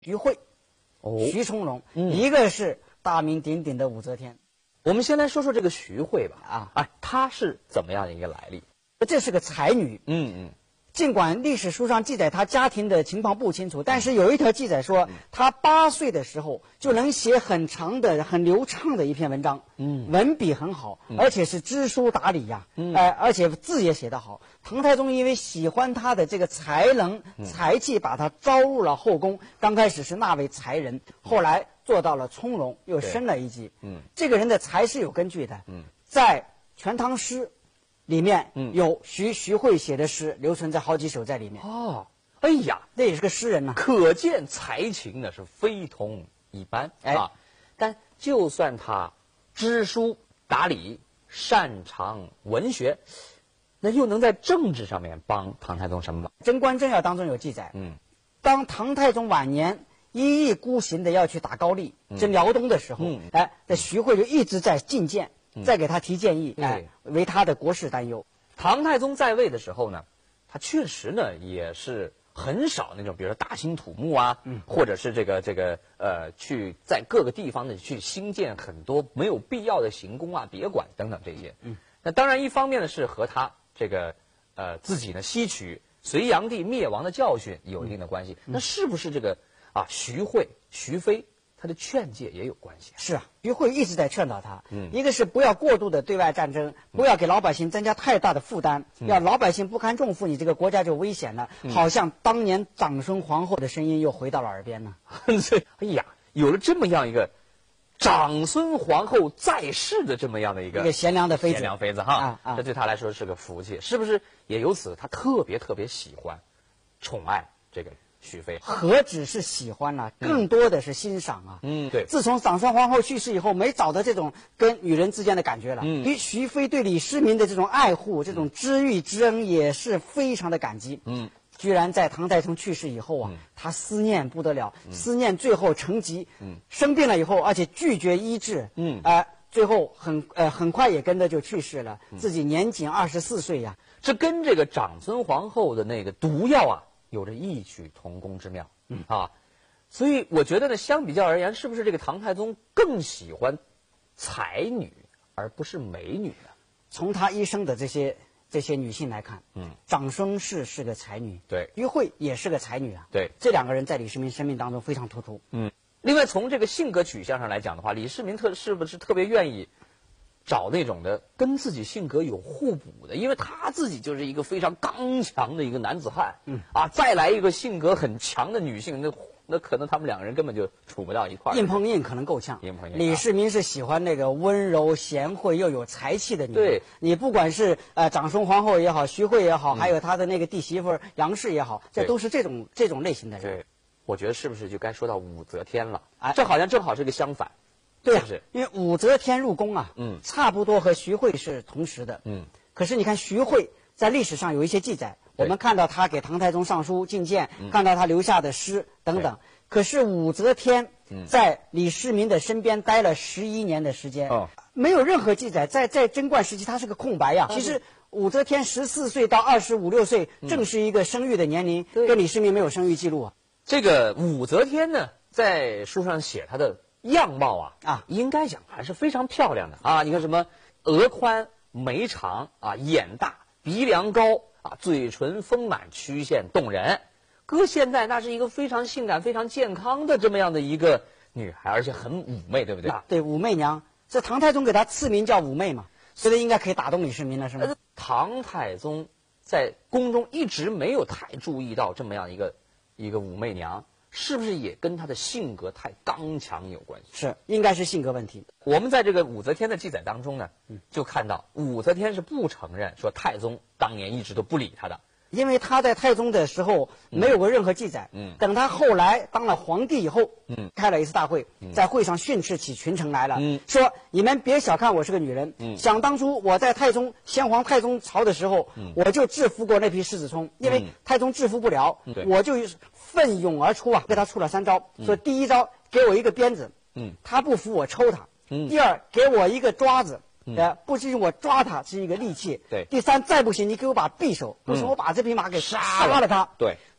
徐汇，徐从容，一个是大名鼎鼎的武则天。 我们先来说说这个徐汇吧。她是怎么样的一个来历？ 这是个才女。尽管历史书上记载她家庭的情况不清楚，但是有一条记载说，她8岁的时候就能写很长的、很流畅的一篇文章，文笔很好，而且是知书达理呀，而且字也写得好。唐太宗因为喜欢她的这个才能、才气，把她招入了后宫。刚开始是纳为才人，后来做到了从容，又升了一级。这个人的才是有根据的。在《全唐诗》里面有徐汇写的诗，留存在好几首在里面。 哎呀， 那也是个诗人呐， 可见才情呢是非同一般啊。但就算他知书达理，擅长文学，那又能在政治上面帮唐太宗什么忙？ 《贞观政要》当中有记载，当唐太宗晚年一意孤行的要去打高丽、征辽东的时候，这徐汇就一直在进谏。再给他提建议，为他的国事担忧。 唐太宗在位的时候呢，他确实呢也是很少那种，比如说大兴土木啊，或者是去在各个地方呢去兴建很多没有必要的行宫啊、别馆等等这些。那当然一方面呢是和他自己呢吸取隋炀帝灭亡的教训有一定的关系。那是不是徐汇、徐妃？他的劝诫也有关系。 是啊，徐汇一直在劝导他，一个是不要过度的对外战争，不要给老百姓增加太大的负担，要老百姓不堪重负，你这个国家就危险了。好像当年长孙皇后的声音又回到了耳边呢。 哎呀，有了这么样一个长孙皇后在世的这么样的一个贤良的妃子， 这对他来说是个福气，是不是？也由此他特别喜欢、宠爱这个徐妃。 何止是喜欢啊，更多的是欣赏啊。 对。 自从长孙皇后去世以后，没找到这种跟女人之间的感觉了。对徐妃对李世民的这种爱护、这种知遇之恩，也是非常的感激。居然在唐太宗去世以后啊，他思念不得了，思念最后成疾。生病了以后，而且拒绝医治。最后很快也跟着就去世了，自己年仅24岁呀。 这跟这个长孙皇后的那个毒药啊，有着异曲同工之妙。所以我觉得呢，相比较而言，是不是这个唐太宗更喜欢才女而不是美女呢？ 从他一生的这些女性来看，长孙氏是个才女， 对， 徐汇也是个才女啊， 对， 这两个人在李世民生命当中非常突出。 另外从这个性格取向上来讲的话，李世民是不是特别愿意找那种的跟自己性格有互补的？因为他自己就是一个非常刚强的一个男子汉，再来一个性格很强的女性，那可能他们两个人根本就处不到一块儿。 硬碰硬可能够呛。 硬碰硬。 李世民是喜欢那个温柔贤惠又有才气的女人。 对， 你不管是长孙皇后也好，徐汇也好，还有他的那个弟媳妇杨氏也好，这都是这种类型的人。 对，我觉得是不是就该说到武则天了？这好像正好是个相反。 对， 是不是？ 因为武则天入宫啊，差不多和徐汇是同时的。可是你看徐汇在历史上有一些记载，我们看到他给唐太宗上书进谏，看到他留下的诗等等。可是武则天在李世民的身边待了11年的时间，没有任何记载。在贞观时期，他是个空白呀。其实武则天14岁到25、26岁，正是一个生育的年龄，跟李世民没有生育记录啊。 这个武则天呢，在书上写她的样貌应该讲还是非常漂亮的啊！你看什么额宽、眉长眼大、鼻梁高嘴唇丰满、曲线动人。搁现在那是一个非常性感、非常健康的这么样的一个女孩，而且很妩媚，对不对？ 对，武媚娘。这唐太宗给她赐名叫武媚嘛，所以应该可以打动李世民了，是吗？ 唐太宗在宫中一直没有太注意到这么样一个武媚娘。是不是也跟她的性格太刚强有关系？ 是，应该是性格问题。 我们在这个武则天的记载当中呢，就看到武则天是不承认说太宗当年一直都不理她的， 因为她在太宗的时候没有过任何记载。等她后来当了皇帝以后，开了一次大会，在会上训斥起群臣来了，说你们别小看我是个女人，想当初我在先皇太宗朝的时候，我就制服过那批狮子冲，因为太宗制服不了，我就奋勇而出给他出了3招，说第一招给我一个鞭子，他不服我抽他；第二给我一个抓子，不至于我抓他是一个利器；第三再不行你给我把匕首，不是我把这匹马给杀了他。 对，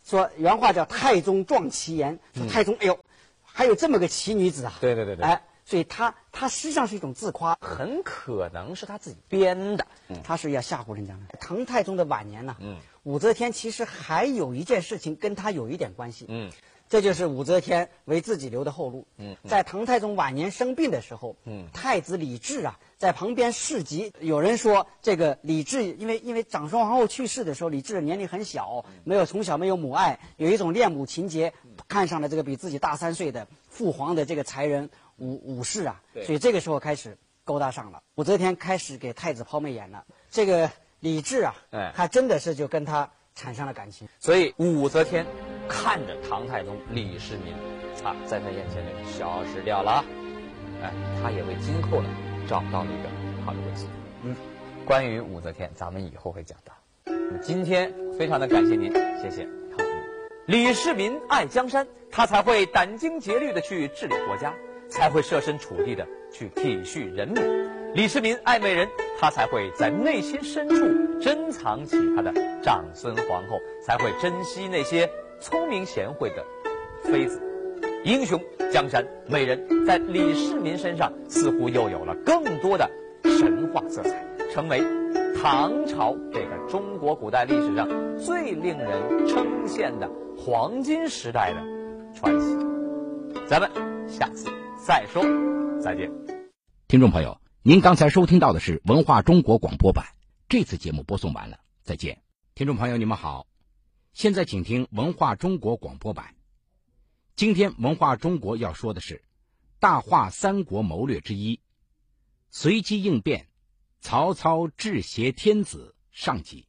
说原话叫太宗壮其言，说太宗哎呦，还有这么个奇女子啊！ 对对对对， 哎，所以他实际上是一种自夸， 很可能是他自己编的。 他是要吓唬人家的。唐太宗的晚年呢，武则天其实还有一件事情跟他有一点关系，这就是武则天为自己留的后路。在唐太宗晚年生病的时候，太子李治啊在旁边侍疾。有人说这个李治因为长孙皇后去世的时候，李治年龄很小，从小没有母爱，有一种恋母情节，看上了这个比自己大3岁的父皇的这个才人武氏啊，所以这个时候开始勾搭上了。武则天开始给太子抛媚眼了，这个李治啊，还真的是就跟他产生了感情。 所以武则天看着唐太宗李世民啊，在他眼前就消失掉了。哎，他也为今后呢找到了一个好的归宿。关于武则天，咱们以后会讲到。那么今天非常的感谢您，谢谢。好，李世民爱江山，他才会殚精竭虑的去治理国家，才会设身处地的去体恤人民。李世民爱美人，他才会在内心深处珍藏起他的长孙皇后，才会珍惜那些聪明贤惠的妃子。英雄、江山、美人，在李世民身上似乎又有了更多的神话色彩，成为唐朝这个中国古代历史上最令人称羡的黄金时代的传奇。咱们下次再说，再见。 听众朋友，您刚才收听到的是文化中国广播版，这次节目播送完了，再见。听众朋友，你们好，现在请听文化中国广播版。今天文化中国要说的是大话三国谋略之一，随机应变，曹操智挟天子上集。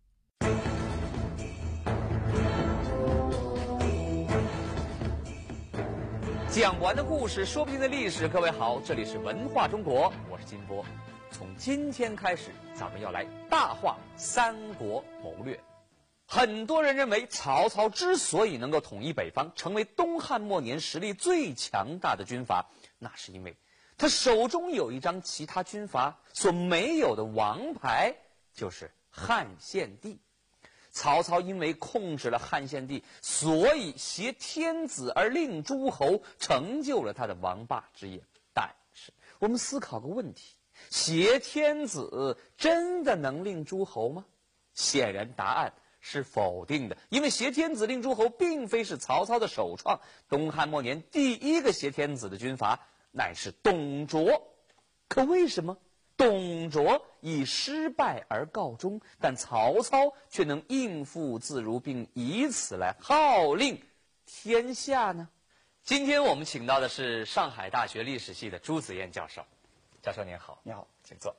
讲不完的故事，说不尽的历史。各位好，这里是文化中国，我是金波。从今天开始，咱们要来大话三国谋略。很多人认为曹操之所以能够统一北方，成为东汉末年实力最强大的军阀，那是因为他手中有一张其他军阀所没有的王牌，就是汉献帝。曹操因为控制了汉献帝，所以挟天子而令诸侯，成就了他的王霸之业。但是我们思考个问题，挟天子真的能令诸侯吗？显然答案是否定的，因为挟天子令诸侯并非是曹操的首创。东汉末年第一个挟天子的军阀乃是董卓。可为什么董卓以失败而告终，但曹操却能应付自如，并以此来号令天下呢？今天我们请到的是上海大学历史系的朱子燕教授。教授您好。 你好， 请坐。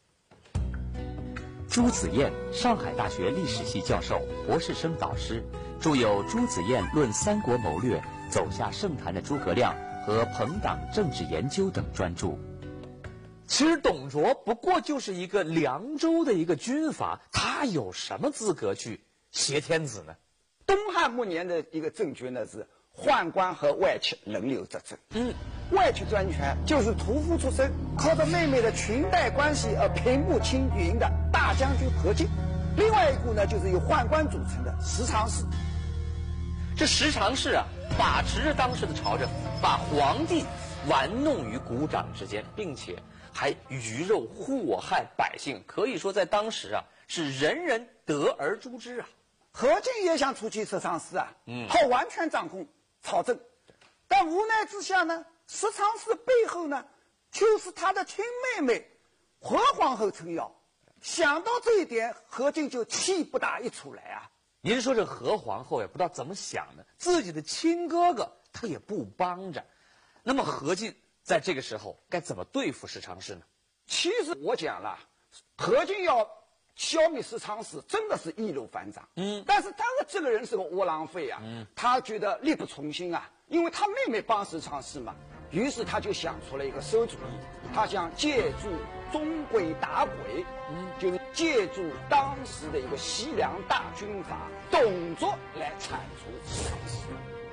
朱子燕，上海大学历史系教授、博士生导师，著有《朱子燕论三国谋略》《走下圣坛的诸葛亮》和《朋党政治研究》等专著。 其实董卓不过就是一个凉州的一个军阀，他有什么资格去挟天子呢？ 东汉末年的一个政局呢是宦官和外戚轮流执政。外戚专权就是屠夫出身，靠着妹妹的裙带关系而平步青云的大将军何进。另外一股呢就是由宦官组成的十常侍。 这十常侍啊，把持着当时的朝政，把皇帝玩弄于股掌之间，并且还鱼肉祸害百姓，可以说在当时啊是人人得而诛之啊。 何进也想出去十常侍啊，好完全掌控朝政，但无奈之下呢，十常侍背后呢就是他的亲妹妹何皇后撑腰。想到这一点，何进就气不打一处来啊。 您说这何皇后也不知道怎么想的，自己的亲哥哥他也不帮着，那么何进在这个时候该怎么对付十常侍呢？ 其实我讲了，何进要消灭十常侍真的是易如反掌。但是他这个人是个窝囊废啊，他觉得力不从心啊，因为他妹妹帮十常侍嘛，于是他就想出了一个馊主意，他想借助中轨打鬼，就是借助当时的一个西凉大军阀董卓来铲除十常侍。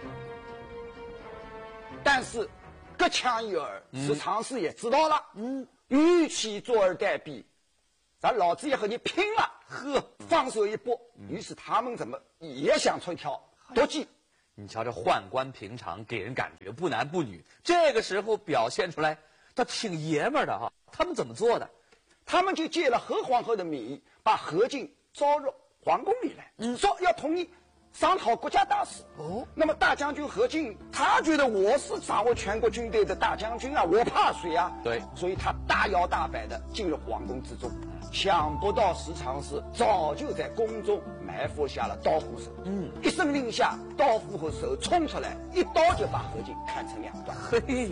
但是隔墙有耳，十常侍也知道了，与其坐而待毙，咱老子也和你拼了，放手一搏。于是他们怎么也想出一条夺计。 你瞧这宦官平常给人感觉不男不女，这个时候表现出来，他挺爷们儿的哈。他们怎么做的？ 他们就借了何皇后的名义，把何进招入皇宫里来，说要同意商讨国家大事。那么大将军何进，他觉得我是掌握全国军队的大将军啊，我怕谁啊？ 对， 所以他大摇大摆的进入皇宫之中。想不到时常是早就在宫中埋伏下了刀斧手。一声令下，刀斧手冲出来，一刀就把何进砍成两段。 嘿，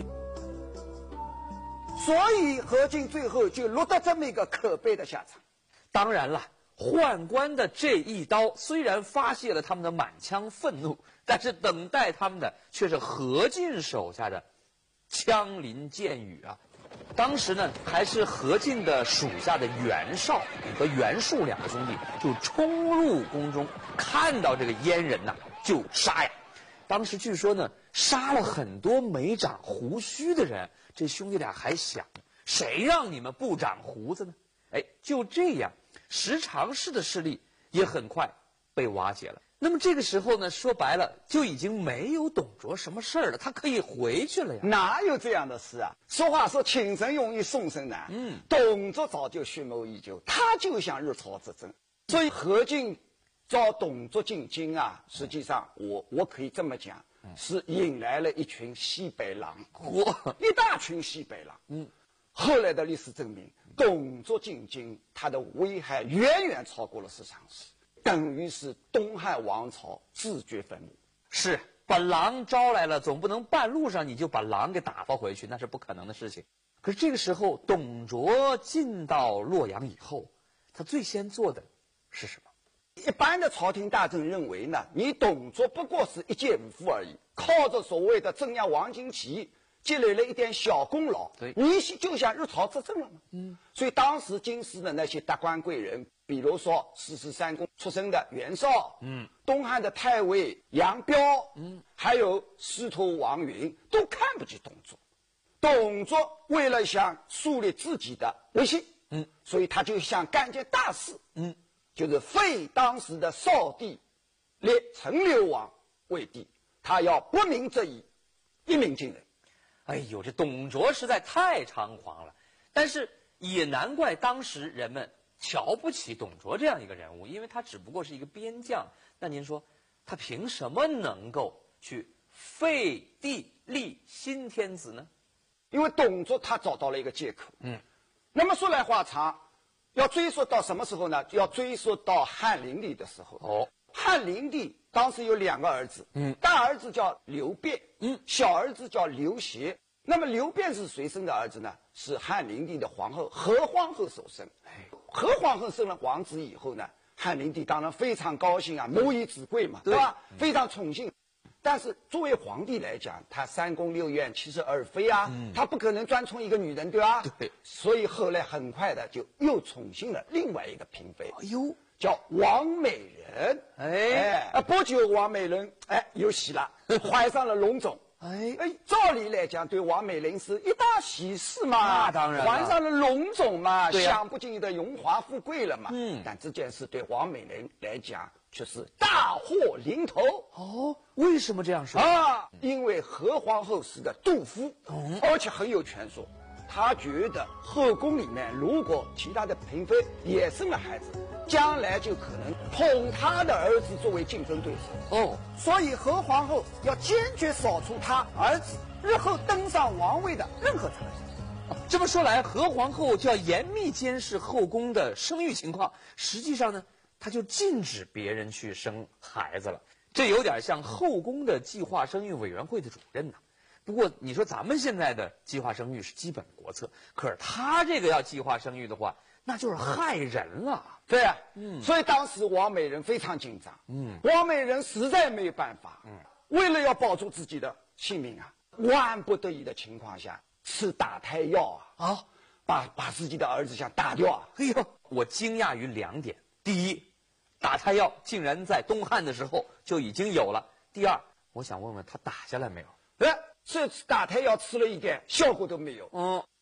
所以何进最后就落得这么一个可悲的下场。 当然了，宦官的这一刀虽然发泄了他们的满腔愤怒，但是等待他们的却是何进手下的枪林箭雨啊。当时呢，还是何进的属下的袁绍和袁术两个兄弟就冲入宫中，看到这个阉人呐，就杀呀。当时据说呢，杀了很多没长胡须的人。这兄弟俩还想，谁让你们不长胡子呢？哎，就这样，十常侍的势力也很快被瓦解了。那么这个时候呢，说白了就已经没有董卓什么事儿了，他可以回去了呀。 哪有这样的事啊？俗话说请神容易送神难。董卓早就蓄谋已久，他就想入朝执政。所以何进召董卓进京啊，实际上我可以这么讲，是引来了一群西北狼，一大群西北狼。后来的历史证明，董卓进京，他的危害远远超过了十常侍，等于是东汉王朝自掘坟墓。 是把狼招来了，总不能半路上你就把狼给打发回去，那是不可能的事情。可是这个时候，董卓进到洛阳以后，他最先做的是什么？ 一般的朝廷大臣认为呢，你董卓不过是一介武夫而已，靠着所谓的镇压王荆起义积累了一点小功劳， 对， 你就想入朝执政了吗？所以当时京师的那些达官贵人，比如说诗词三公出身的袁绍，东汉的太尉杨彪，还有司徒王允，都看不起董卓。董卓为了想树立自己的威信，所以他就想干件大事，就是废当时的少帝，立陈留王为帝，他要不鸣则已，一鸣惊人。 哎呦，这董卓实在太猖狂了，但是也难怪当时人们瞧不起董卓这样一个人物，因为他只不过是一个边将。那您说，他凭什么能够去废帝立新天子呢？ 因为董卓他找到了一个借口。那么说来话长，要追溯到什么时候呢？要追溯到汉灵帝的时候。汉灵帝当时有两个儿子，大儿子叫刘辩，小儿子叫刘协。那么刘辩是谁生的儿子呢？是汉灵帝的皇后何皇后所生。何皇后生了皇子以后呢，汉灵帝当然非常高兴啊，母以子贵嘛，对吧？非常宠幸。但是作为皇帝来讲，他三宫六院72妃啊，他不可能专宠一个女人，对吧？ 对。 所以后来很快的就又宠幸了另外一个嫔妃，叫王美人。不久王美人有喜了，怀上了龙种。照理来讲，对王美人是一大喜事嘛。 那当然了， 怀上了龙种嘛， 对呀， 享不尽的荣华富贵了嘛。但这件事对王美人来讲却是大祸临头。 为什么这样说啊？因为何皇后是个妒夫，而且很有权术。他觉得后宫里面如果其他的嫔妃也生了孩子，将来就可能捧他的儿子作为竞争对手。所以何皇后要坚决扫除他儿子日后登上王位的任何可能性。 这么说来，何皇后就要严密监视后宫的生育情况，实际上呢，她就禁止别人去生孩子了。这有点像后宫的计划生育委员会的主任呐。不过你说咱们现在的计划生育是基本国策，可是他这个要计划生育的话，那就是害人了。 对啊，所以当时王美人非常紧张。王美人实在没有办法。为了要保住自己的性命啊，万不得已的情况下吃打胎药把自己的儿子想打掉啊。 我惊讶于两点：第一，打胎药竟然在东汉的时候就已经有了；第二，我想问问他打下来没有？ 这次打胎药吃了一点效果都没有。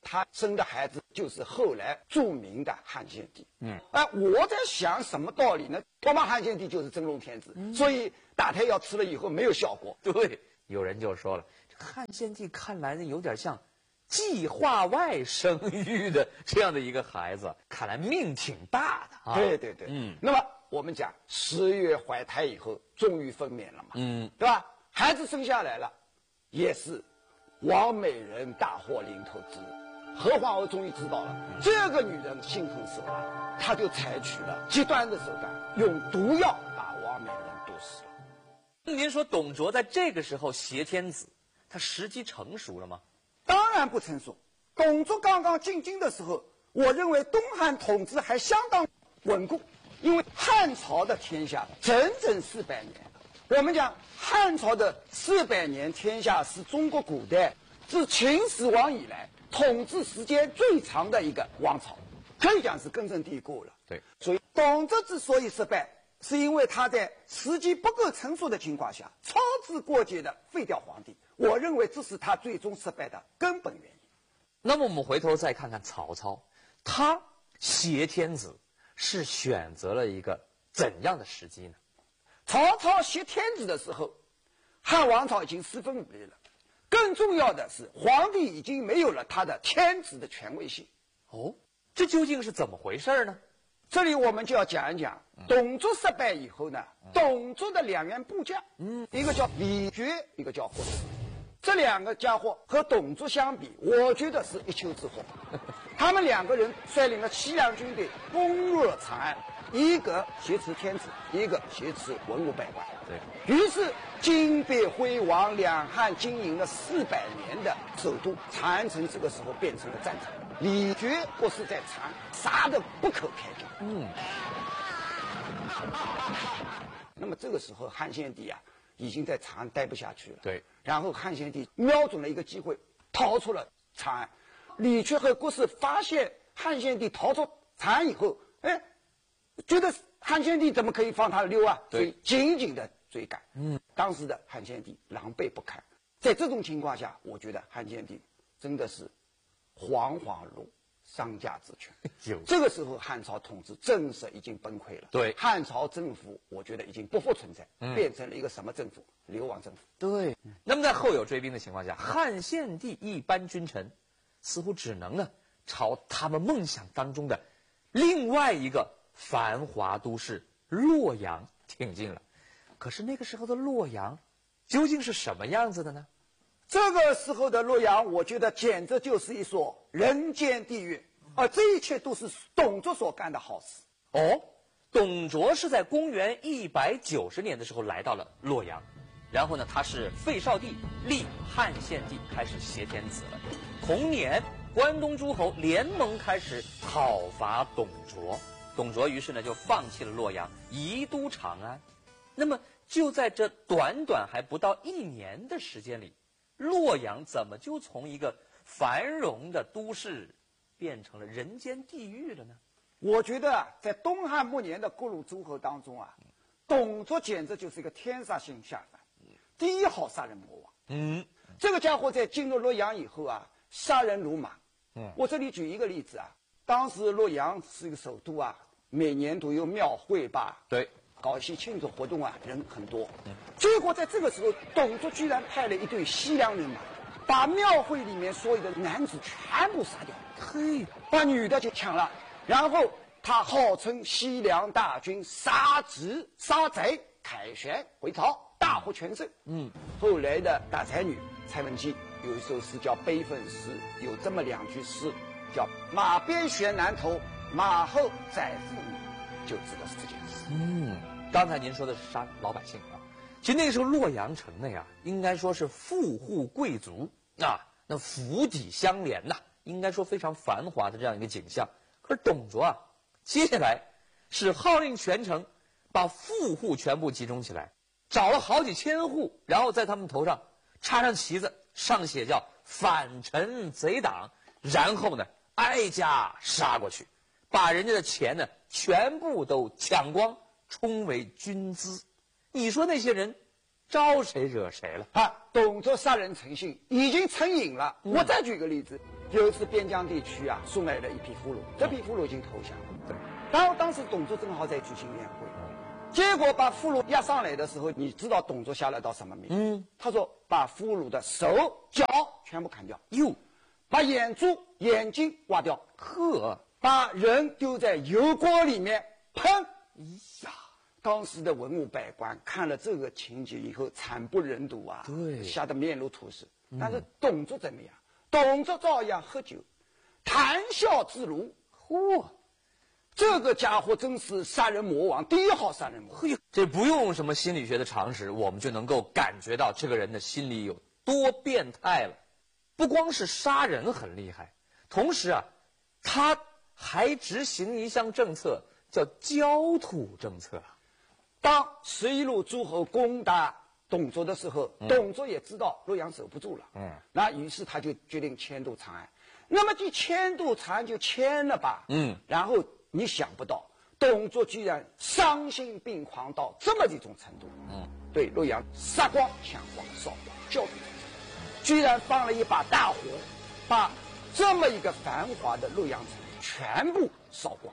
他生的孩子就是后来著名的汉献帝。我在想什么道理呢？我们汉献帝就是真龙天子，所以打胎药吃了以后没有效果。 对，有人就说了，这汉献帝看来呢有点像计划外生育的这样的一个孩子，看来命挺大的啊。 对对对，那么我们讲10月怀胎以后，终于分娩了嘛，对吧？孩子生下来了，也是王美人大祸临头之日。何皇后终于知道了，这个女人心狠手辣，她就采取了极端的手段，用毒药把王美人毒死了。 您说董卓在这个时候挟天子，他时机成熟了吗？ 当然不成熟。董卓刚刚进京的时候，我认为东汉统治还相当稳固，因为汉朝的天下整整400年。我们讲汉朝的400年天下是中国古代自秦始皇以来统治时间最长的一个王朝，可以讲是根深蒂固了。 对， 所以董卓之所以失败，是因为他在时机不够成熟的情况下，操之过急的废掉皇帝。我认为这是他最终失败的根本原因。 那么我们回头再看看曹操，他挟天子是选择了一个怎样的时机呢？ 曹操挟天子的时候，汉王朝已经4分5裂了。更重要的是，皇帝已经没有了他的天子的权威性。 哦，这究竟是怎么回事呢？ 这里我们就要讲一讲董卓失败以后呢，董卓的2员部将，一个叫李傕，一个叫郭汜。这2个家伙和董卓相比，我觉得是一丘之貉。他们2个人率领了7辆军队攻入了长安，一个挟持天子，一个挟持文武百官。 对于是金碧辉煌，两汉经营了400年的首都长安城，这个时候变成了战场。李傕郭汜在长安杀得不可开交。那么这个时候汉献帝啊，已经在长安待不下去了。 对， 然后汉献帝瞄准了一个机会，逃出了长安。李傕和郭汜发现汉献帝逃出长安以后，觉得汉献帝怎么可以放他溜啊？所以紧紧的追赶。当时的汉献帝狼狈不堪。在这种情况下，我觉得汉献帝真的是惶惶如丧家之犬。这个时候汉朝统治正式已经崩溃了。 对， 汉朝政府我觉得已经不复存在，变成了一个什么政府？流亡政府。 对。那么在后有追兵的情况下，汉献帝一般君臣似乎只能呢朝他们梦想当中的另外一个繁华都市洛阳挺进了。可是那个时候的洛阳究竟是什么样子的呢？ 这个时候的洛阳，我觉得简直就是一所人间地狱，而这一切都是董卓所干的好事。 哦，董卓是在公元190年的时候来到了洛阳，然后呢，他是废少帝，立汉献帝，开始挟天子了。同年，关东诸侯联盟开始讨伐董卓，董卓于是呢就放弃了洛阳，移都长安。那么就在这短短还不到1年的时间里，洛阳怎么就从一个繁荣的都市变成了人间地狱了呢？ 我觉得啊，在东汉末年的各路诸侯当中啊，董卓简直就是一个天杀星下凡，第一号杀人魔王。这个家伙在进入洛阳以后啊，杀人如麻。我这里举一个例子啊，当时洛阳是一个首都啊，每年都有庙会吧， 对， 搞一些庆祝活动啊，人很多。结果在这个时候，董卓居然派了一队西凉人马，把庙会里面所有的男子全部杀掉，把女的就抢了。然后他号称西凉大军杀贼凯旋回朝，大获全胜。后来的大才女蔡文姬有一首诗叫《悲愤诗》，有这么2句诗，叫“马鞭悬南头，马后宰妇女”，就知道是这件事。 刚才您说的是杀老百姓啊，其实那个时候洛阳城内啊，应该说是富户贵族啊，那府邸相连呐，应该说非常繁华的这样一个景象。可是董卓啊，接下来是号令全城，把富户全部集中起来，找了好几千户，然后在他们头上插上旗子，上写叫“反臣贼党”，然后呢挨家杀过去，把人家的钱呢全部都抢光，充为军资。你说那些人招谁惹谁了？ 董卓杀人成性，已经成瘾了。我再举个例子， 有一次边疆地区啊送来了一批俘虏，这批俘虏已经投降了。对，然后当时董卓正好在举行宴会，结果把俘虏押上来的时候，你知道董卓下了道什么命令？他说把俘虏的手脚全部砍掉，把眼珠眼睛挖掉，把人丢在油锅里面烹。当时的文武百官看了这个情景以后，惨不忍睹啊，对，吓得面如土石。但是董卓怎么样？董卓照样喝酒，谈笑自如。这个家伙真是杀人魔王，第一号杀人魔王。 这不用什么心理学的常识，我们就能够感觉到这个人的心理有多变态了。不光是杀人很厉害，同时啊，他还执行一项政策，叫焦土政策。 当11路诸侯攻打董卓的时候，董卓也知道洛阳守不住了，那于是他就决定迁都长安。那么就迁都长安就迁了吧，然后你想不到，董卓居然丧心病狂到这么一种程度，对洛阳杀光、抢光、烧光，焦土政策，居然放了一把大火，把这么一个繁华的洛阳城全部烧光。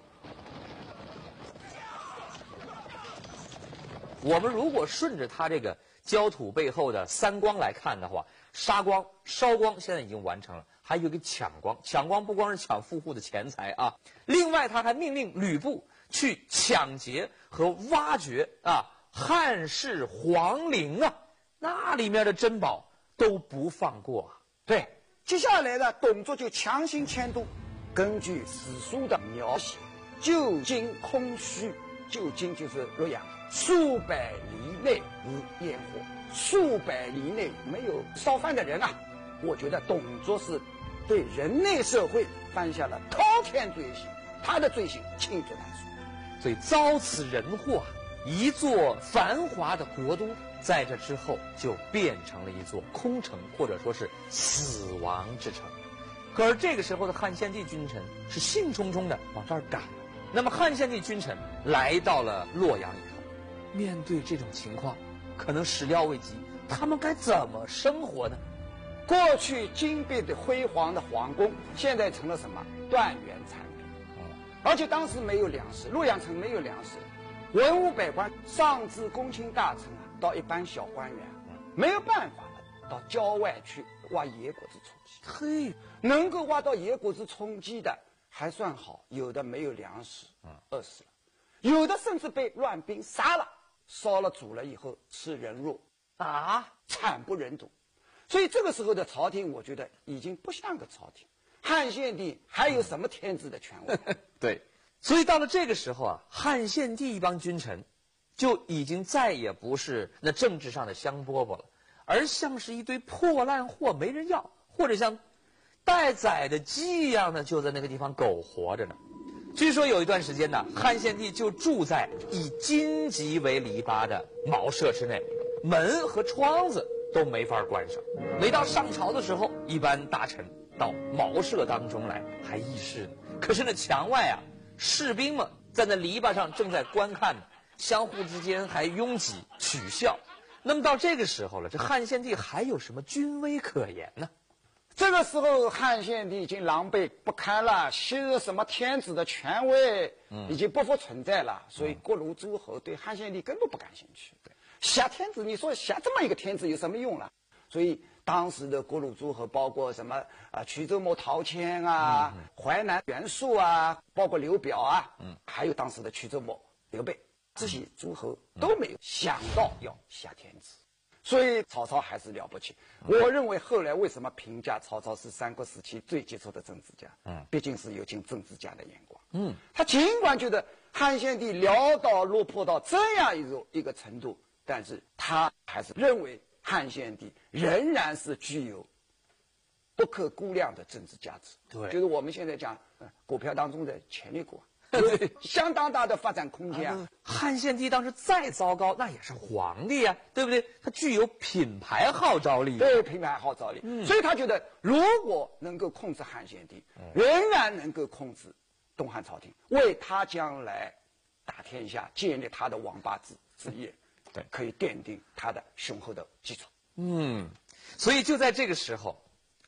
我们如果顺着他这个焦土背后的三光来看的话，杀光、烧光现在已经完成了，还有一个抢光。抢光不光是抢富户的钱财啊，另外他还命令吕布去抢劫和挖掘汉室皇陵啊，那里面的珍宝都不放过啊。 对，接下来呢，董卓就强行迁都。根据史书的描写，旧京空虚，旧京就是洛阳，数百里内无烟火，数百里内没有烧饭的人啊！我觉得董卓是对人类社会犯下了滔天罪行，他的罪行罄竹难书。 所以遭此人祸，一座繁华的国都，在这之后就变成了一座空城，或者说是死亡之城。可是这个时候的汉献帝君臣是兴冲冲的往这儿赶。那么汉献帝君臣来到了洛阳以后，面对这种情况，可能始料未及，他们该怎么生活呢？ 过去金碧的辉煌的皇宫，现在成了什么？断垣残壁。而且当时没有粮食，洛阳城没有粮食，文武百官上至公卿大臣啊，到一般小官员，没有办法了，到郊外去挖野果子充饥。能够挖到野果子充饥的还算好，有的没有粮食，饿死了；有的甚至被乱兵杀了，烧了煮了以后吃人肉惨不忍睹。所以这个时候的朝廷，我觉得已经不像个朝廷。汉献帝还有什么天子的权威？ 对，所以到了这个时候啊，汉献帝一帮君臣就已经再也不是那政治上的香饽饽了，而像是一堆破烂货，没人要，或者像待宰的鸡一样的，就在那个地方苟活着呢。据说有一段时间呢，汉献帝就住在以荆棘为篱笆的茅舍之内，门和窗子都没法关上。每到上朝的时候，一般大臣到茅舍当中来还议事呢。可是那墙外啊，士兵们在那篱笆上正在观看呢，相互之间还拥挤取笑。那么到这个时候了，这汉献帝还有什么军威可言呢？ 这个时候汉献帝已经狼狈不堪了，昔日什么天子的权威已经不复存在了，所以各路诸侯对汉献帝根本不感兴趣。挟天子，你说挟这么一个天子有什么用了？所以当时的各路诸侯，包括什么衢州牧陶谦啊、淮南袁术啊，包括刘表啊，还有当时的衢州牧刘备，这些诸侯都没有想到要挟天子。所以曹操还是了不起。我认为后来为什么评价曹操是三国时期最杰出的政治家？毕竟是有尽政治家的眼光。他尽管觉得汉献帝潦倒落魄到这样一个程度，但是他还是认为汉献帝仍然是具有不可估量的政治价值。 对， 就是我们现在讲股票当中的潜力股。相当大的发展空间啊！ 汉献帝当时再糟糕，那也是皇帝呀，对不对？他具有品牌号召力。 对，品牌号召力。所以他觉得，如果能够控制汉献帝，仍然能够控制东汉朝廷，为他将来打天下、建立他的王霸之业，对，可以奠定他的雄厚的基础。 所以就在这个时候，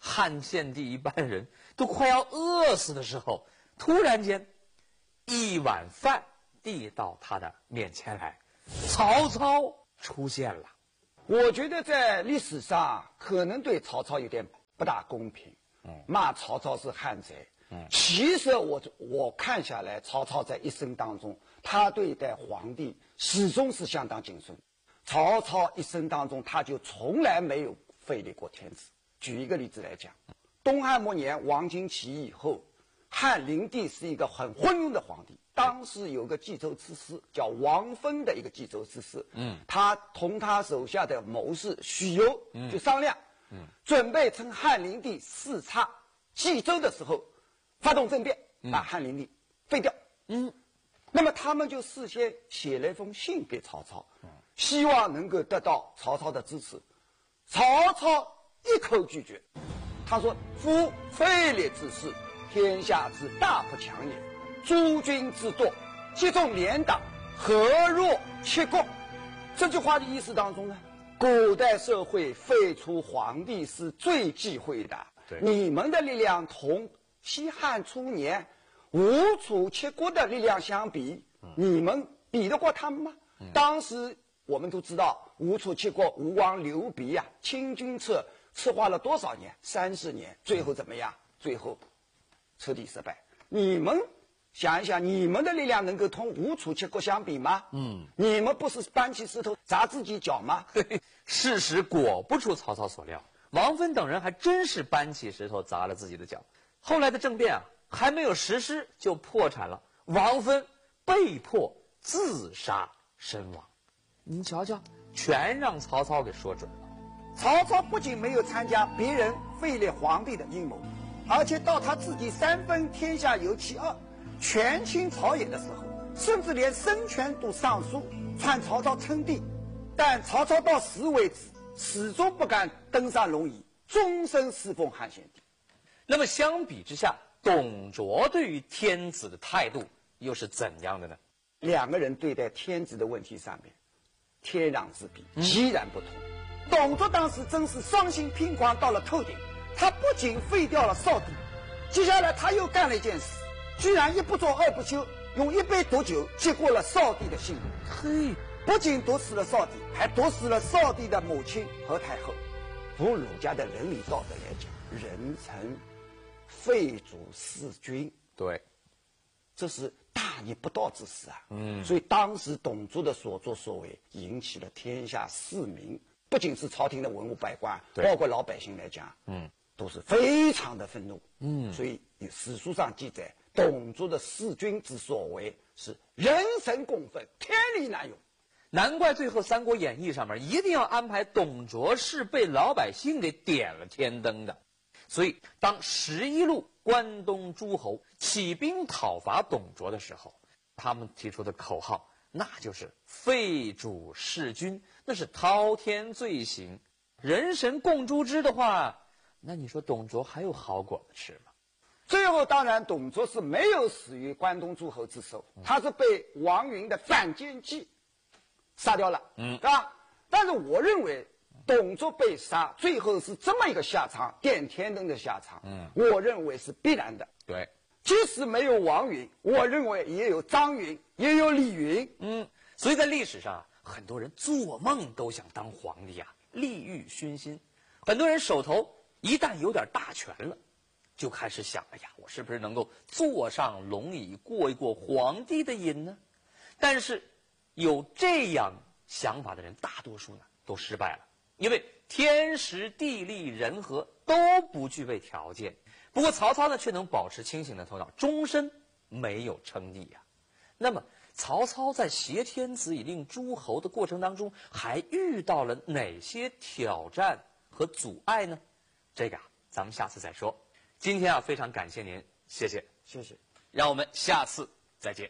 汉献帝一般人都快要饿死的时候，突然间一碗饭递到他的面前来，曹操出现了。 我觉得在历史上可能对曹操有点不大公平，骂曹操是汉贼。其实我看下来，曹操在一生当中，他对待皇帝始终是相当谨慎。曹操一生当中，他就从来没有废立过天子。举一个例子来讲，东汉末年王经起义以后，汉灵帝是一个很昏庸的皇帝。当时有个冀州刺史叫王芬的一个冀州刺史，他同他手下的谋士许攸就商量，准备趁汉灵帝视察冀州的时候发动政变，把汉灵帝废掉。那么他们就事先写了一封信给曹操，希望能够得到曹操的支持。曹操一口拒绝，他说：“夫废立之事，天下之大不强也。诸君之惰，集中联党，何若切国？”这句话的意思当中呢，古代社会废除皇帝是最忌讳的。你们的力量同西汉初年吴楚切国的力量相比，你们比得过他们吗？当时我们都知道，吴楚切国吴王刘濞啊，清君侧划了多少年？30年，最后怎么样？最后彻底失败。你们想一想，你们的力量能够同吴楚切国相比吗？你们不是搬起石头砸自己脚吗？ 事实果不出曹操所料，王芬等人还真是搬起石头砸了自己的脚。后来的政变还没有实施就破产了，王芬被迫自杀身亡。你瞧瞧，全让曹操给说准了。 曹操不仅没有参加别人废立皇帝的阴谋，而且到他自己3分天下有其二，权倾朝野的时候，甚至连孙权都上书传曹操称帝。但曹操到死为止，始终不敢登上龙椅，终身侍奉汉献帝。 那么相比之下，董卓对于天子的态度又是怎样的呢？ 两个人对待天子的问题上面天壤之别，截然不同。董卓当时真是丧心病狂到了透顶，他不仅废掉了少帝，接下来他又干了一件事，居然一不做二不休，用一杯毒酒结过了少帝的性命。不仅毒死了少帝，还毒死了少帝的母亲和太后。从儒家的伦理道德来讲，人臣废主弑君， 对， 这是大逆不道之事啊。所以当时董卓的所作所为引起了天下市民，不仅是朝廷的文武百官，包括老百姓来讲，都是非常的愤怒。所以史书上记载，董卓的弑君之所为是人神共愤，天理难容。 难怪最后《三国演义》上面一定要安排董卓是被老百姓给点了天灯的。所以当11路关东诸侯起兵讨伐董卓的时候，他们提出的口号那就是废主弑君，那是滔天罪行。人神共诛之的话，那你说董卓还有好果子吃吗？ 最后当然董卓是没有死于关东诸侯之手，他是被王允的反间计杀掉了，对吧？但是我认为董卓被杀最后是这么一个下场，点天灯的下场，我认为是必然的。 对， 即使没有王允，我认为也有张允，也有李云。 所以在历史上很多人做梦都想当皇帝啊，利欲熏心。很多人手头一旦有点大权了，就开始想，哎呀，我是不是能够坐上龙椅过一过皇帝的瘾呢？但是有这样想法的人，大多数呢都失败了，因为天时地利人和都不具备条件。不过曹操呢却能保持清醒的头脑，终身没有称帝呀。那么曹操在挟天子以令诸侯的过程当中，还遇到了哪些挑战和阻碍呢？这个咱们下次再说。今天非常感谢您，谢谢。让我们下次再见。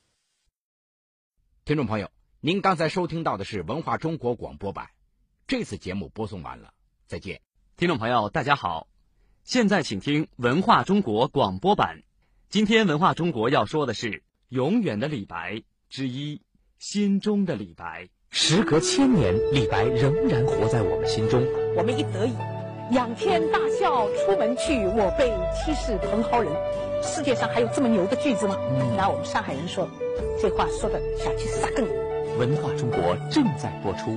听众朋友，您刚才收听到的是文化中国广播版，这次节目播送完了，再见。 听众朋友大家好，现在请听文化中国广播版。今天文化中国要说的是永远的李白之一，心中的李白。 时隔1000年，李白仍然活在我们心中。 我们一得意仰天大笑出门去，我辈妻是蓬蒿人。世界上还有这么牛的句子吗？那我们上海人说，这话说的下去撒更。 文化中国正在播出。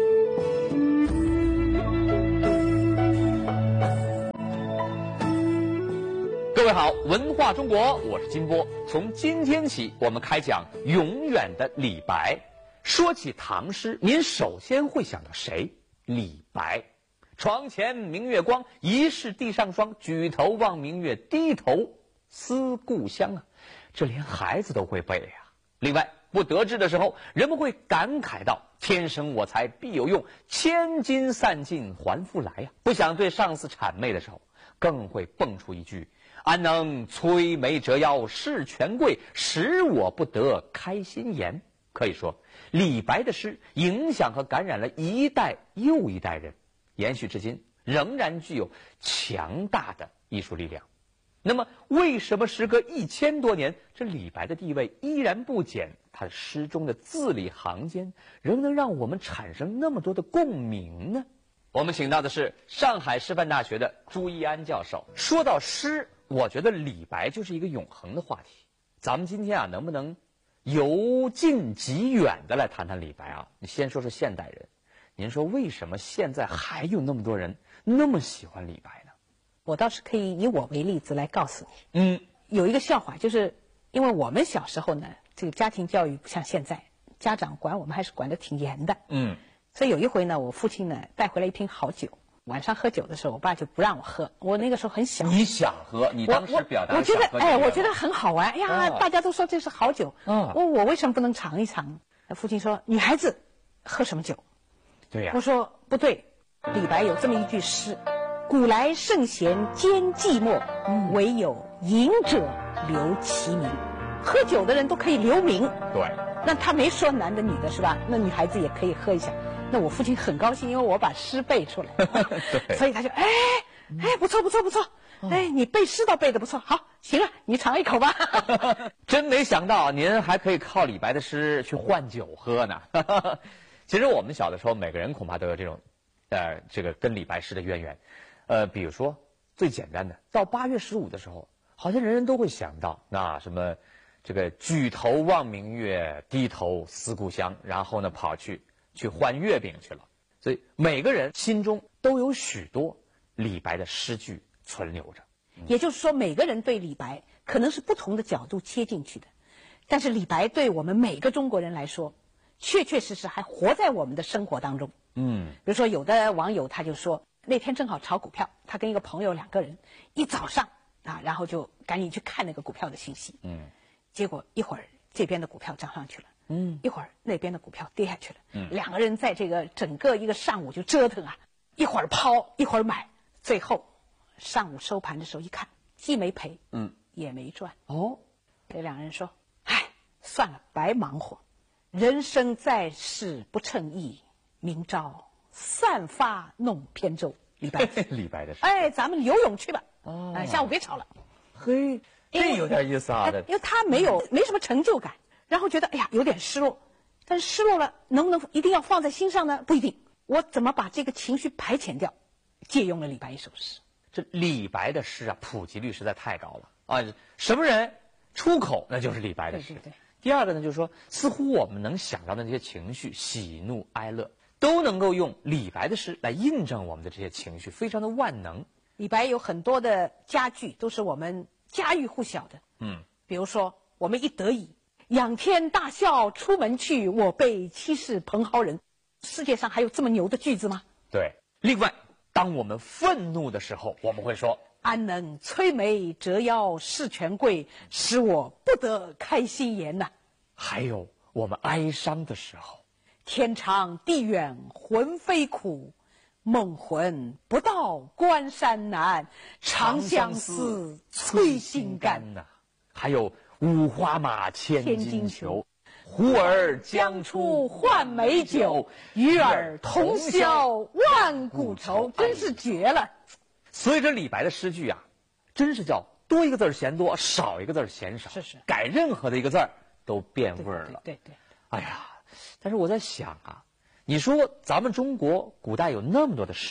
各位好，文化中国，我是金波。从今天起，我们开讲永远的李白。说起唐诗，您首先会想到谁？李白。床前明月光，疑是地上霜。举头望明月，低头思故乡啊，这连孩子都会背呀。另外，不得志的时候，人们会感慨到天生我材必有用，千金散尽还复来呀。不想对上司谄媚的时候，更会蹦出一句安能摧眉折腰事权贵，使我不得开心颜。可以说，李白的诗影响和感染了一代又一代人，延续至今，仍然具有强大的艺术力量。那么，为什么时隔1000多年，这李白的地位依然不减？他诗中的字里行间，仍能让我们产生那么多的共鸣呢？我们请到的是上海师范大学的朱一安教授。说到诗，我觉得李白就是一个永恒的话题。咱们今天啊，能不能由近及远的来谈谈李白啊？你先说说现代人，您说为什么现在还有那么多人那么喜欢李白呢？ 我倒是可以以我为例子来告诉你。有一个笑话，就是因为我们小时候呢，这个家庭教育不像现在，家长管我们还是管得挺严的。所以有一回呢，我父亲呢带回来一瓶好酒，晚上喝酒的时候，我爸就不让我喝。我那个时候很小， 你想喝，你当时表达我觉得想喝我觉得很好玩。哎呀，大家都说这是好酒，我为什么不能尝一尝？父亲说女孩子喝什么酒？ 对呀， 我说不对，李白有这么一句诗：古来圣贤兼寂寞，唯有饮者留其名。喝酒的人都可以留名。 对， 那他没说男的女的是吧？那女孩子也可以喝一下。那我父亲很高兴，因为我把诗背出来，所以他就不错不错不错，你背诗倒背得不错，好，行了，你尝一口吧。 真没想到您还可以靠李白的诗去换酒喝呢。其实我们小的时候，每个人恐怕都有这种，这个跟李白诗的渊源。比如说最简单的，到8月15的时候，好像人人都会想到那什么，这个举头望明月，低头思故乡，然后呢跑去换月饼去了。所以每个人心中都有许多李白的诗句存留着。 也就是说，每个人对李白可能是不同的角度切进去的，但是李白对我们每个中国人来说，确确实实还活在我们的生活当中。比如说有的网友他就说，那天正好炒股票，他跟一个朋友2个人一早上然后就赶紧去看那个股票的信息。结果一会儿这边的股票涨上去了，一会儿那边的股票跌下去了。2个人在这个整个一个上午就折腾一会儿抛一会儿买，最后上午收盘的时候一看，既没赔，也没赚。这2人说，算了，白忙活，人生在世不称意，明朝散发弄扁舟。李白李白的诗。 咱们游泳去吧。下午别吵了。 嘿，这有点意思啊。 因为他没什么成就感，然后觉得有点失落，但是失落了能不能一定要放在心上呢？不一定。我怎么把这个情绪排遣掉？借用了李白一首诗。 这李白的诗啊，普及率实在太高了什么人出口那就是李白的诗。 对。 第二个呢，就是说，似乎我们能想到的那些情绪，喜怒哀乐，都能够用李白的诗来印证我们的这些情绪，非常的万能。 李白有很多的佳句都是我们家喻户晓的。比如说我们一得意，仰天大笑出门去，我辈妻是蓬蒿人。世界上还有这么牛的句子吗？ 对。另外，当我们愤怒的时候，我们会说安能摧眉折腰事权贵，使我不得开心颜呐。 还有我们哀伤的时候， 天长地远魂飞苦，梦魂不到关山难，长相思催心肝呐。还有五花马千金裘，呼儿将出换美酒，与尔同销万古愁。 真是绝了。 所以这李白的诗句啊，真是叫多一个字嫌多，少一个字嫌少。 是。 改任何的一个字都变味儿了。 对。 哎呀，但是我在想你说咱们中国古代有那么多的诗人，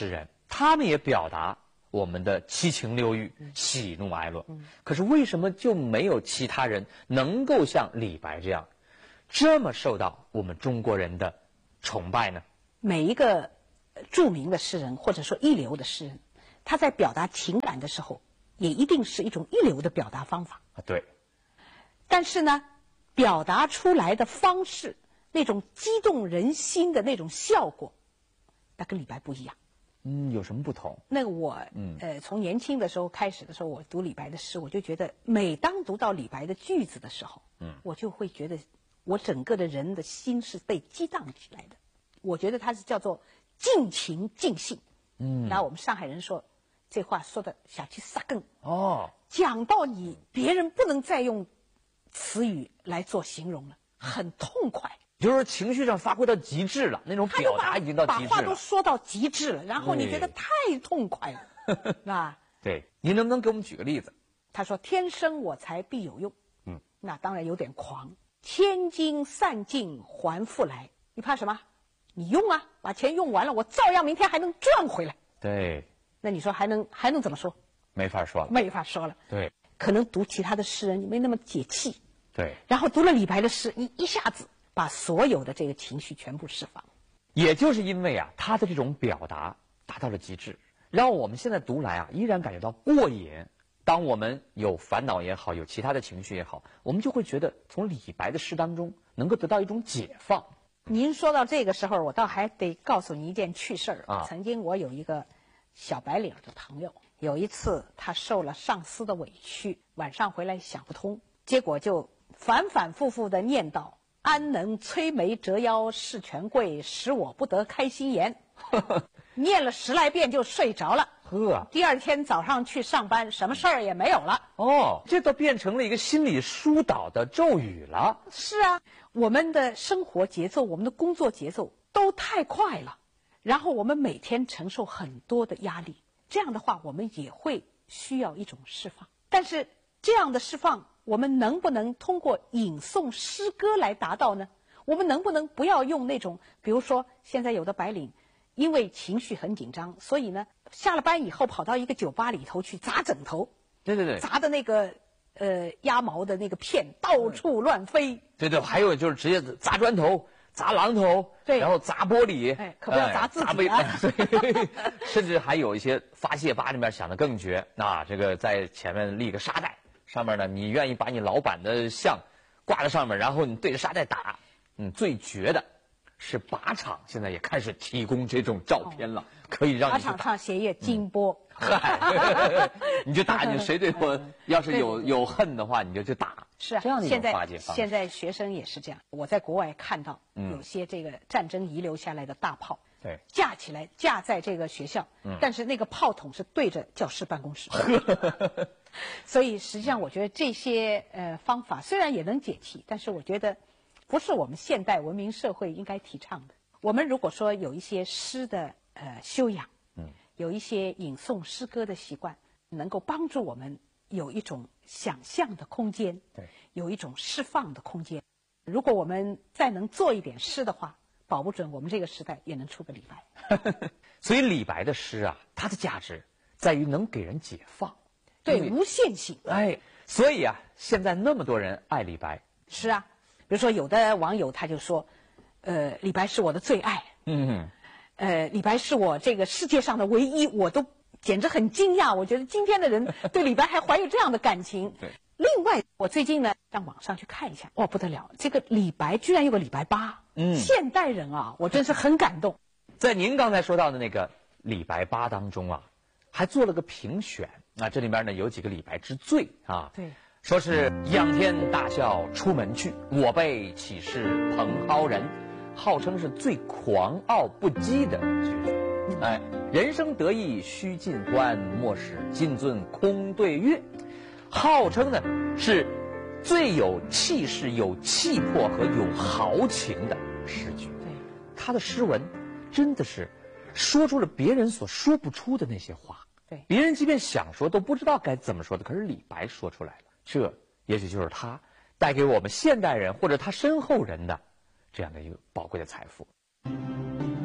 他们也表达我们的七情六欲、喜怒哀乐。可是为什么就没有其他人能够像李白这样，这么受到我们中国人的崇拜呢？ 每一个著名的诗人或者说一流的诗人，他在表达情感的时候，也一定是一种一流的表达方法。 对。 但是呢，表达出来的方式，那种激动人心的那种效果，那跟李白不一样。 有什么不同？ 那个我从年轻的时候开始的时候，我读李白的诗，我就觉得每当读到李白的句子的时候，我就会觉得我整个的人的心是被激荡起来的。我觉得它是叫做尽情尽兴。那我们上海人说这话说的下去撒更讲到你别人不能再用词语来做形容了，很痛快。 就是情绪上发挥到极致了，那种表达已经到极致了， 把话都说到极致了，然后你觉得太痛快了，是吧？ 对，您能不能给我们举个例子？ 他说：“天生我材必有用。”那当然有点狂。千金散尽还复来，你怕什么？你用啊，把钱用完了，我照样明天还能赚回来。 对。 那你说还能怎么说？ 没法说了。 没法说了。 对。 可能读其他的诗人你没那么解气。 对。 然后读了李白的诗，你一下子把所有的这个情绪全部释放。 也就是因为他的这种表达达到了极致，让我们现在读来依然感觉到过瘾。当我们有烦恼也好，有其他的情绪也好，我们就会觉得从李白的诗当中能够得到一种解放。 您说到这个时候，我倒还得告诉你一件趣事儿。曾经我有一个小白领的朋友，有一次他受了上司的委屈，晚上回来想不通，结果就反反复复的念叨：“安能摧眉折腰事权贵，使我不得开心颜。”念了10来遍就睡着了。第二天早上去上班，什么事儿也没有了。 这都变成了一个心理疏导的咒语了。 是啊，我们的生活节奏，我们的工作节奏都太快了，然后我们每天承受很多的压力，这样的话我们也会需要一种释放。但是这样的释放，我们能不能通过吟诵诗歌来达到呢？我们能不能不要用那种，比如说现在有的白领因为情绪很紧张，所以呢下了班以后跑到一个酒吧里头去砸枕头， 对， 砸的那个鸭毛的那个片到处乱飞。 对，还有就是直接砸砖头、砸榔头， 对， 然后砸玻璃， 可不要砸自己啊！ 对，甚至还有一些发泄吧里面想得更绝，这个在前面立个沙袋，上面呢你愿意把你老板的像挂在上面，然后你对着沙袋打。最绝的是靶场现在也开始提供这种照片了，可以让你靶场上写一金波， 你就打，你谁对我要是有恨的话，你就去打。 是啊， 这样的一种化解方式。 现在学生也是这样。我在国外看到有些这个战争遗留下来的大炮， 对， 架起来架在这个学校，但是那个炮筒是对着教师办公室。所以实际上，我觉得这些方法虽然也能解气，但是我觉得不是我们现代文明社会应该提倡的。我们如果说有一些诗的修养，有一些吟诵诗歌的习惯，能够帮助我们有一种想象的空间， 对， 有一种释放的空间。如果我们再能做一点诗的话，保不准我们这个时代也能出个李白。 所以李白的诗它的价值在于能给人解放， 对，无限性。 所以现在那么多人爱李白。 是啊，比如说有的网友他就说，李白是我的最爱。李白是我这个世界上的唯一，我都简直很惊讶。我觉得今天的人对李白还怀有这样的感情。 对。 另外，我最近呢上网上去看一下，不得了，这个李白居然有个李白8。现代人我真是很感动。 在您刚才说到的那个李白8当中还做了个评选这里面呢有几个李白之最对， 说是仰天大笑出门去，我辈岂是蓬蒿人，号称是最狂傲不羁的句子。人生得意须尽欢，莫使金樽空对月，号称呢是最有气势、有气魄和有豪情的诗句。 对， 他的诗文真的是说出了别人所说不出的那些话。 对， 别人即便想说都不知道该怎么说的，可是李白说出来了。这也许就是他带给我们现代人或者他身后人的这样的一个宝贵的财富。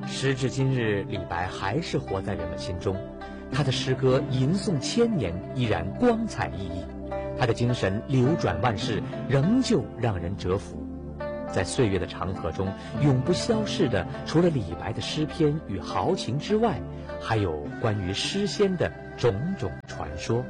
时至今日，李白还是活在人们心中，他的诗歌吟诵千年，依然光彩熠熠，他的精神流转万世，仍旧让人折服。在岁月的长河中，永不消逝的，除了李白的诗篇与豪情之外，还有关于诗仙的种种传说。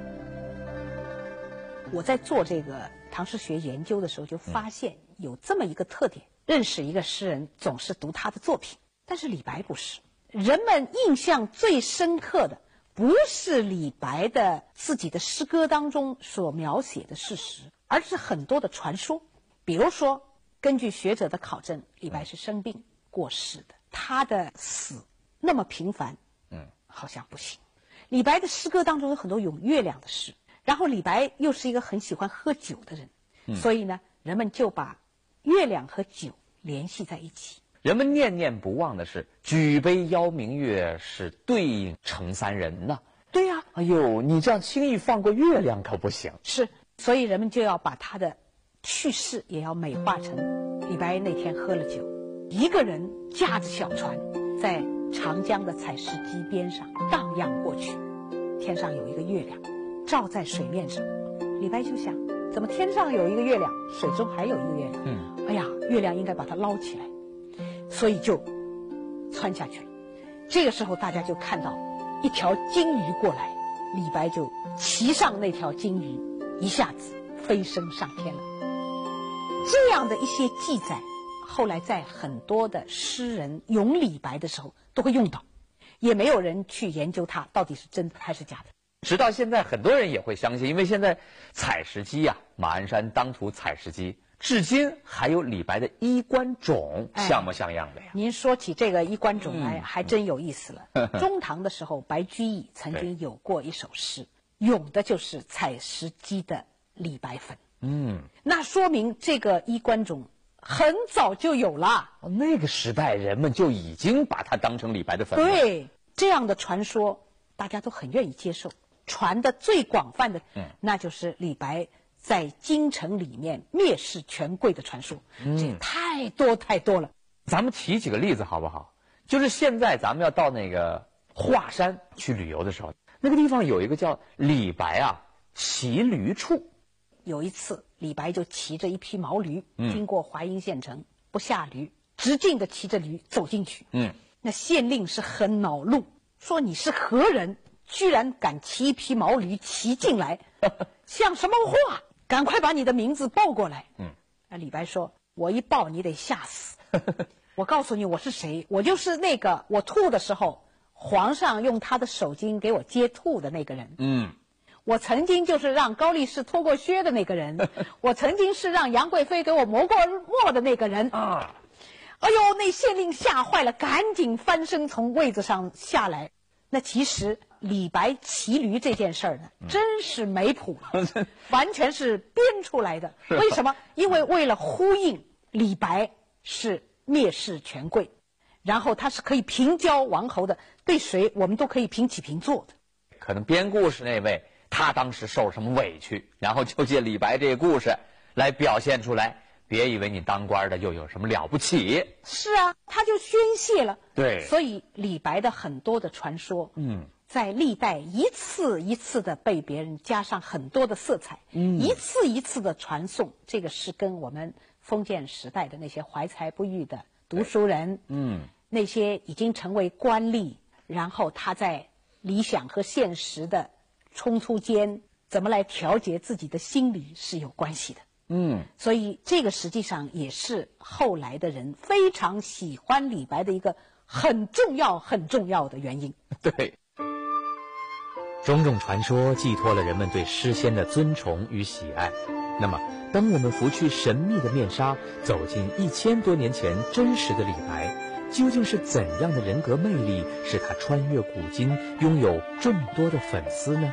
我在做这个唐诗学研究的时候，就发现有这么一个特点：认识一个诗人，总是读他的作品，但是李白不是。人们印象最深刻的，不是李白的自己的诗歌当中所描写的事实，而是很多的传说。比如说，根据学者的考证，李白是生病过世的，他的死那么平凡，好像不行。李白的诗歌当中有很多咏月亮的诗，然后李白又是一个很喜欢喝酒的人，所以呢，人们就把月亮和酒联系在一起。 人们念念不忘的是“举杯邀明月，是对影成三人”呐。 对呀， 哎呦，你这样轻易放过月亮可不行。 是，所以人们就要把他的去世也要美化成李白那天喝了酒，一个人驾着小船在长江的采石矶边上荡漾过去，天上有一个月亮照在水面上。李白就想，怎么天上有一个月亮，水中还有一个月亮？哎呀，月亮应该把它捞起来，所以就窜下去了。这个时候大家就看到一条金鱼过来，李白就骑上那条金鱼，一下子飞升上天了。这样的一些记载，后来在很多的诗人咏李白的时候都会用到，也没有人去研究它到底是真的还是假的。 直到现在，很多人也会相信，因为现在采石矶呀，马鞍山当涂采石矶，至今还有李白的衣冠冢，像模像样的呀。 您说起这个衣冠冢来，还真有意思了。中唐的时候，白居易曾经有过一首诗，咏的就是采石矶的李白坟。那说明这个衣冠冢很早就有了。 那个时代人们就已经把它当成李白的坟了。 对，这样的传说大家都很愿意接受。传的最广泛的，那就是李白在京城里面蔑视权贵的传说。这太多太多了。 咱们提几个例子好不好？就是现在咱们要到那个华山去旅游的时候，那个地方有一个叫李白骑驴处。 有一次，李白就骑着一匹毛驴，经过华阴县城，不下驴，直径的骑着驴走进去。那县令是很恼怒，说你是何人，居然敢骑一匹毛驴骑进来，像什么话？赶快把你的名字报过来。那李白说，我一报你得吓死。我告诉你我是谁，我就是那个我吐的时候，皇上用他的手巾给我接吐的那个人。我曾经就是让高力士脱过靴的那个人，我曾经是让杨贵妃给我磨过墨的那个人。哎呦，那县令吓坏了，赶紧翻身从位子上下来。那其实李白骑驴这件事儿呢，真是没谱了，完全是编出来的。为什么？因为为了呼应李白是蔑视权贵，然后他是可以平交王侯的，对谁我们都可以平起平坐的。 可能编故事那位，他当时受什么委屈，然后就借李白这个故事来表现出来。别以为你当官的又有什么了不起。 是啊，他就宣泄了。 对， 所以李白的很多的传说，在历代一次一次的被别人加上很多的色彩，一次一次的传颂。这个是跟我们封建时代的那些怀才不遇的读书人，那些已经成为官吏，然后他在理想和现实的冲突间，怎么来调节自己的心理是有关系的。所以这个实际上也是后来的人非常喜欢李白的一个很重要很重要的原因。 对，种种传说寄托了人们对诗仙的尊崇与喜爱。那么当我们拂去神秘的面纱，走进1000多年前真实的李白，究竟是怎样的人格魅力使他穿越古今，拥有众多的粉丝呢？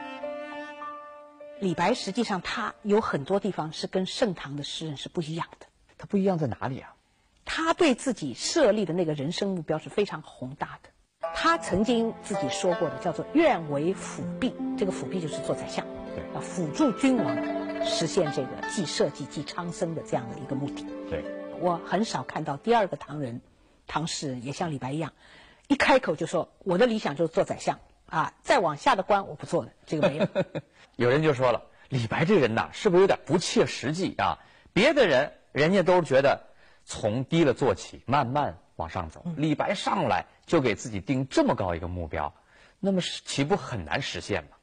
李白实际上他有很多地方是跟盛唐的诗人是不一样的。 他不一样在哪里啊？ 他对自己设立的那个人生目标是非常宏大的。他曾经自己说过的叫做愿为辅弼，这个辅弼就是做宰相，要辅助君王实现这个既社稷既昌生的这样的一个目的。 对， 我很少看到第二个唐人唐诗人也像李白一样，一开口就说我的理想就是做宰相啊，再往下的官我不做了，这个没有。 有人就说了，李白这人呐，是不是有点不切实际啊？别的人家都觉得从低了做起，慢慢往上走，李白上来就给自己定这么高一个目标，那么岂不很难实现吗？